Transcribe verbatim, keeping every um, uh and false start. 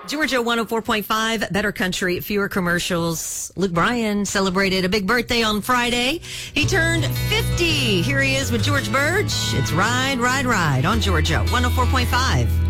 Georgia one oh four point five, better country, fewer commercials. Luke Bryan celebrated a big birthday on Friday. He turned fifty. Here he is with George Burge. It's Ride, Ride, Ride on Georgia one oh four point five.